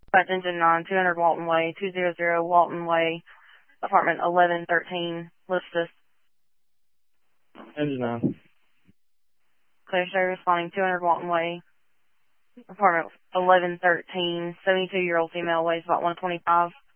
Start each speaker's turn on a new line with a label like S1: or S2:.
S1: Dispatch engine 9, 200 Walton Way, 200 Walton Way, apartment 1113, Listus.
S2: Engine 9.
S1: Clear show responding 200 Walton Way, apartment 1113, 72-year-old female, weighs about 125.